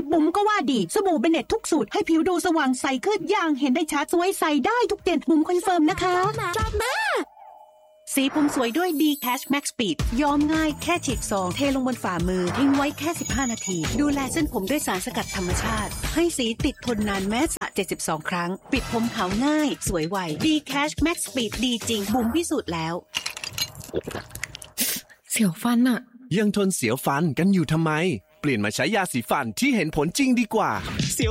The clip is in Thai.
บุ๋มก็ว่าดีสบู่เบเน็ตทุกสูตรให้ผิวดูสว่างใสขึ้นอย่างเห็นได้ชัดสวยใสได้ทุกเดือนบุ๋มคอนเฟิร์มนะคะสีผมสวยด้วย D-Cash Max Speed ย้อมง่ายแค่ฉีกซองเทลงบนฝ่ามือทิ้งไว้แค่15นาทีดูแลเส้นผมด้วยสารสกัดธรรมชาติให้สีติดทนนานแม้สระ72ครั้งปิดผมขาวง่ายสวยไว D-Cash Max Speed ดีจริงบุ๋มพิสูจน์แล้วเสียวฟันอะยังทนเสียวฟันกันอยู่ทำไมเปลี่ยนมาใช้ยาสีฟันที่เห็นผลจริงดีกว่า